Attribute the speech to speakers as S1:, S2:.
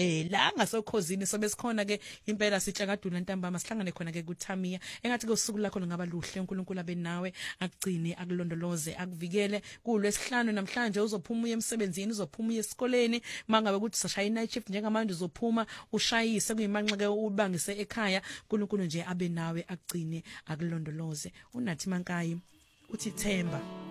S1: la ngasokhosini sobe sikhona ke impela sitshangadula ntambama sihlangane khona ke kuThamiya engathi ke usuku lakho ngaba luhle uNkulunkulu abe nawe akugcine akulondoloze akuvikele kulwesihlanu namhlanje uzophuma uye emsebenzini uzophuma uye esikoleni mangabe ukuthi usashaya night shift njengamanje uzophuma ushayise kuyimanxa ke ubangise ekhaya uNkulunkulu nje abe nawe akugcine akulondoloze unathi mankayi uthi Themba